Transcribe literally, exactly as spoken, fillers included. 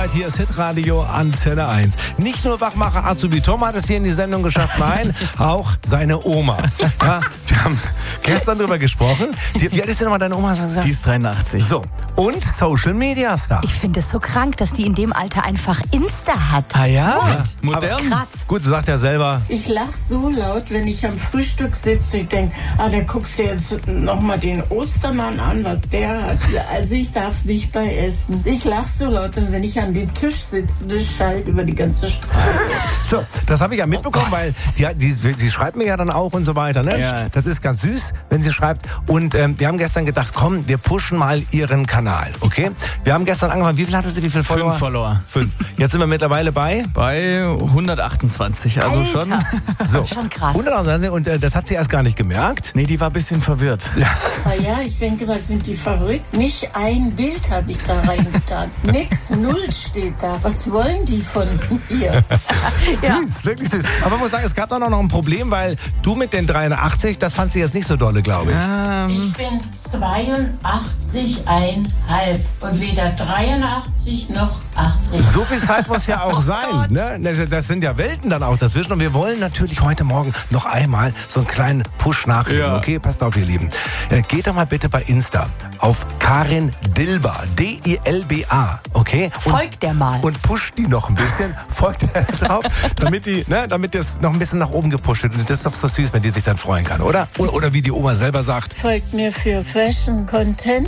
Zeit. Hier ist Hitradio Antenne eins. Nicht nur Wachmacher Azubi Tom hat es hier in die Sendung geschafft, nein, auch seine Oma. Ja, wir haben gestern drüber gesprochen. Die, wie alt ist denn nochmal deine Oma? Die ist dreiundachtzig. So, und Social Media Star. Ich finde es so krank, dass die in dem Alter einfach Insta hat. Ah ja? What? Modern. Krass. Gut, so sagt er selber. Ich lache so laut, wenn ich am Frühstück sitze. Ich denke, ah, da guckst du jetzt nochmal den Ostermann an, was der hat. Also ich darf nicht bei essen. Ich lache so laut, und wenn ich an den Tisch sitze, das schallt über die ganze Straße. So, das habe ich ja mitbekommen, weil die, die, sie schreibt mir ja dann auch und so weiter. Ne? Ja. Das ist ganz süß, wenn sie schreibt. Und ähm, wir haben gestern gedacht, komm, wir pushen mal ihren Kanal, okay? Wir haben gestern angefangen, wie viel hatte sie, wie viele Follower? Fünf Follower. Fünf. Jetzt sind wir mittlerweile bei? Bei hundertachtundzwanzig, also Alter. schon. So. Schon krass. hundertachtundzwanzig, und äh, das hat sie erst gar nicht gemerkt. Nee, die war ein bisschen verwirrt. Ja. Ah ja, ich denke, was sind die verrückt? Nicht ein Bild habe ich da reingetan. Nix, null steht da. Was wollen die von mir? Ja. Süß, wirklich süß. Aber man muss sagen, es gab da noch ein Problem, weil du mit den dreiundachtzig, das fand sie jetzt nicht so dolle, glaube ich. Ähm, Ich bin zweiundachtzig Komma fünf und weder dreiundachtzig noch achtzig. So viel Zeit muss ja auch sein. Ne? Das sind ja Welten dann auch dazwischen. Und wir wollen natürlich heute Morgen noch einmal so einen kleinen Push nachgeben. Ja. Okay, passt auf, ihr Lieben. Äh, geht doch mal bitte bei Insta auf Karin Dilba. D I L B A. Okay? Und, Folgt der mal. Und pusht die noch ein bisschen. Folgt der drauf, damit die, ne, damit das noch ein bisschen nach oben gepusht wird. Und das ist doch so süß, wenn die sich dann freuen kann, oder? Oder, oder wie die Oma selber sagt. Folgt mir für Fashion Content.